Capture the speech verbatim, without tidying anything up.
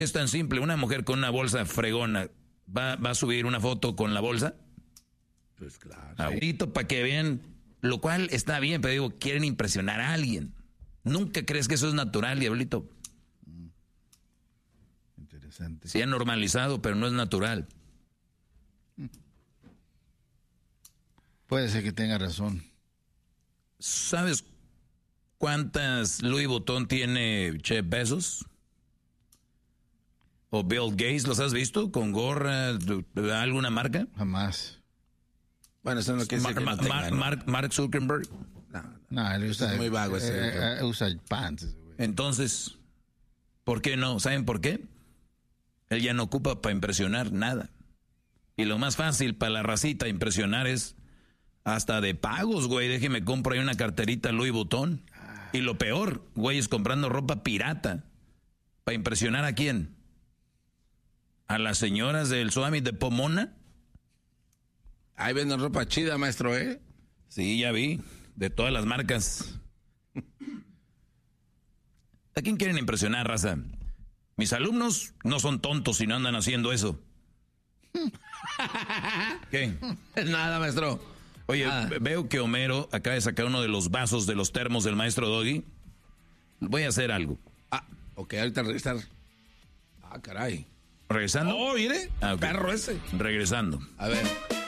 Es tan simple, una mujer con una bolsa fregona, ¿va, va a subir una foto con la bolsa? Pues claro. Ahorita para que vean, lo cual está bien, pero digo, quieren impresionar a alguien. ¿Nunca crees que eso es natural, Diablito? Interesante. Se ha normalizado, pero no es natural. Puede ser que tenga razón. ¿Sabes cuántas Louis Vuitton tiene Jeff Bezos? ¿O Bill Gates? ¿Los has visto? ¿Con gorra? ¿De alguna marca? Jamás. Bueno, eso no quiere decir que no tenga, Mark, ¿no? Mark, Mark Zuckerberg. No, no. No, él usa, Es muy vago ese. eh, eh, usa pants. Güey. Entonces, ¿por qué no? ¿Saben por qué? Él ya no ocupa para impresionar nada. Y lo más fácil para la racita impresionar es hasta de pagos, güey. Déjeme compro ahí una carterita Louis Vuitton. Y lo peor, güey, es comprando ropa pirata. ¿Para impresionar a quién? ¿A las señoras del Summit de Pomona? Ahí venden ropa chida, maestro, ¿eh? Sí, ya vi. De todas las marcas. ¿A quién quieren impresionar, raza? Mis alumnos no son tontos y no andan haciendo eso. ¿Qué? Nada, maestro. Oye, Ah. veo que Homero acaba de sacar uno de los vasos de los termos del maestro Doggy. Voy a hacer algo. Ah, ok, ahorita regresar. Ah, caray. ¿Regresando? Oh, mire. Ah, ok. Perro ese. Regresando. A ver.